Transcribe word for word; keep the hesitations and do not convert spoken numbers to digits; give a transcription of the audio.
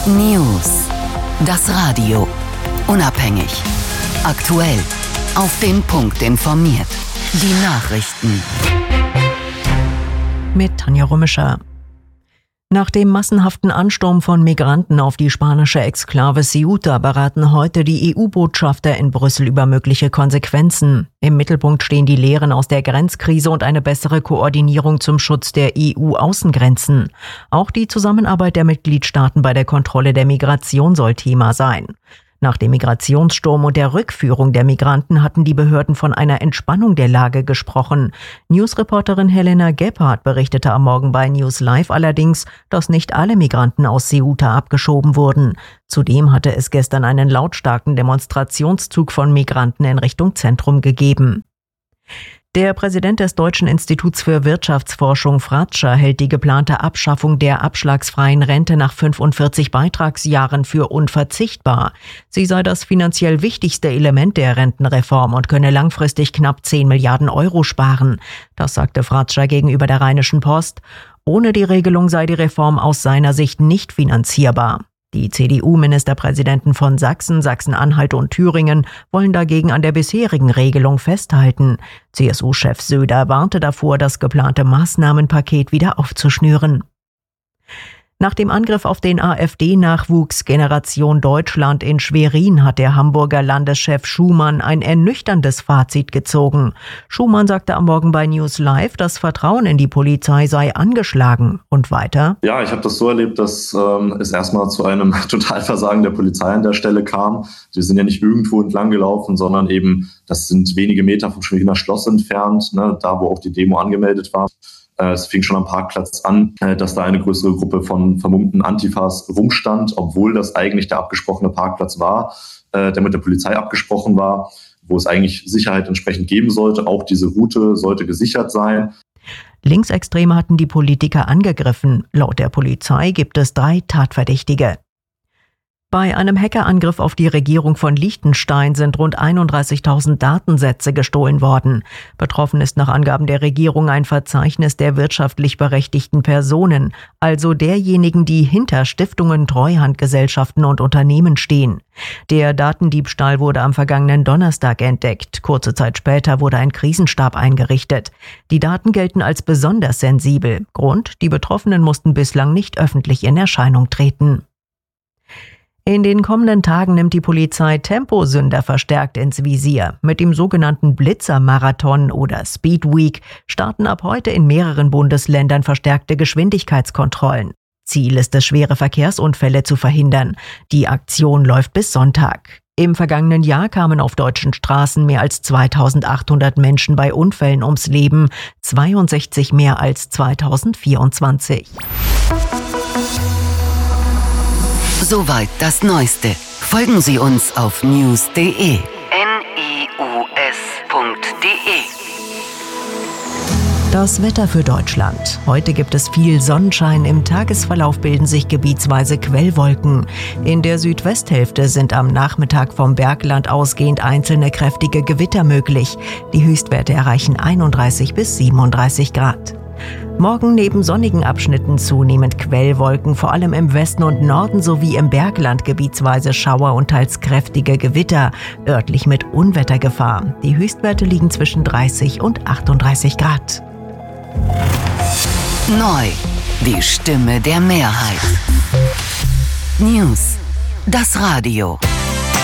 News. Das Radio. Unabhängig. Aktuell. Auf den Punkt informiert. Die Nachrichten. Mit Tanja Rummischer. Nach dem massenhaften Ansturm von Migranten auf die spanische Exklave Ceuta beraten heute die E U-Botschafter in Brüssel über mögliche Konsequenzen. Im Mittelpunkt stehen die Lehren aus der Grenzkrise und eine bessere Koordinierung zum Schutz der E U-Außengrenzen. Auch die Zusammenarbeit der Mitgliedstaaten bei der Kontrolle der Migration soll Thema sein. Nach dem Migrationssturm und der Rückführung der Migranten hatten die Behörden von einer Entspannung der Lage gesprochen. Newsreporterin Helena Gebhardt berichtete am Morgen bei News Live allerdings, dass nicht alle Migranten aus Ceuta abgeschoben wurden. Zudem hatte es gestern einen lautstarken Demonstrationszug von Migranten in Richtung Zentrum gegeben. Der Präsident des Deutschen Instituts für Wirtschaftsforschung Fratscher hält die geplante Abschaffung der abschlagsfreien Rente nach fünfundvierzig Beitragsjahren für unverzichtbar. Sie sei das finanziell wichtigste Element der Rentenreform und könne langfristig knapp zehn Milliarden Euro sparen. Das sagte Fratscher gegenüber der Rheinischen Post. Ohne die Regelung sei die Reform aus seiner Sicht nicht finanzierbar. Die C D U-Ministerpräsidenten von Sachsen, Sachsen-Anhalt und Thüringen wollen dagegen an der bisherigen Regelung festhalten. C S U-Chef Söder warnte davor, das geplante Maßnahmenpaket wieder aufzuschnüren. Nach dem Angriff auf den AfD-Nachwuchs Generation Deutschland in Schwerin hat der Hamburger Landeschef Schumann ein ernüchterndes Fazit gezogen. Schumann sagte am Morgen bei News Live, das Vertrauen in die Polizei sei angeschlagen. Und weiter? Ja, ich habe das so erlebt, dass ähm, es erstmal zu einem Totalversagen der Polizei an der Stelle kam. Sie sind ja nicht irgendwo entlang gelaufen, sondern eben, das sind wenige Meter vom Schweriner Schloss entfernt, ne, da wo auch die Demo angemeldet war. Es fing schon am Parkplatz an, dass da eine größere Gruppe von vermummten Antifas rumstand, obwohl das eigentlich der abgesprochene Parkplatz war, der mit der Polizei abgesprochen war, wo es eigentlich Sicherheit entsprechend geben sollte. Auch diese Route sollte gesichert sein. Linksextreme hatten die Politiker angegriffen. Laut der Polizei gibt es drei Tatverdächtige. Bei einem Hackerangriff auf die Regierung von Liechtenstein sind rund einunddreißigtausend Datensätze gestohlen worden. Betroffen ist nach Angaben der Regierung ein Verzeichnis der wirtschaftlich berechtigten Personen, also derjenigen, die hinter Stiftungen, Treuhandgesellschaften und Unternehmen stehen. Der Datendiebstahl wurde am vergangenen Donnerstag entdeckt. Kurze Zeit später wurde ein Krisenstab eingerichtet. Die Daten gelten als besonders sensibel. Grund: die Betroffenen mussten bislang nicht öffentlich in Erscheinung treten. In den kommenden Tagen nimmt die Polizei Temposünder verstärkt ins Visier. Mit dem sogenannten Blitzer-Marathon oder Speed Week starten ab heute in mehreren Bundesländern verstärkte Geschwindigkeitskontrollen. Ziel ist es, schwere Verkehrsunfälle zu verhindern. Die Aktion läuft bis Sonntag. Im vergangenen Jahr kamen auf deutschen Straßen mehr als zweitausendachthundert Menschen bei Unfällen ums Leben, zweiundsechzig mehr als zweitausendvierundzwanzig. Soweit das Neueste. Folgen Sie uns auf news punkt de. N I U S punkt de. Das Wetter für Deutschland. Heute gibt es viel Sonnenschein. Im Tagesverlauf bilden sich gebietsweise Quellwolken. In der Südwesthälfte sind am Nachmittag vom Bergland ausgehend einzelne kräftige Gewitter möglich. Die Höchstwerte erreichen einunddreißig bis siebenunddreißig Grad. Morgen neben sonnigen Abschnitten zunehmend Quellwolken, vor allem im Westen und Norden sowie im Bergland gebietsweise Schauer und teils kräftige Gewitter, örtlich mit Unwettergefahr. Die Höchstwerte liegen zwischen dreißig und achtunddreißig Grad. Neu. Die Stimme der Mehrheit. News. Das Radio.